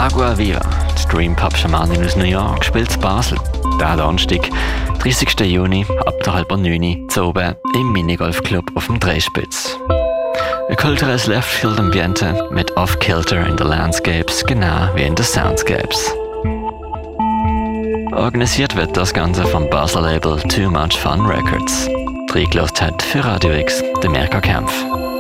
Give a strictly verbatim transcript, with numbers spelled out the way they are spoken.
Agua Viva, die Dream Pop Schamanin aus New York, spielt in Basel. Der Donnerstag, dreißigsten Juni, ab der halb neun zu oben im Minigolfclub auf dem Dreispitz. Ein kulturelles Left-Field-Ambiente mit Off-Kilter in den Landscapes, genau wie in den Soundscapes. Organisiert wird das Ganze vom Basler Label Too Much Fun Records. Reingelassen hat für Radio X der Mirka Kempf.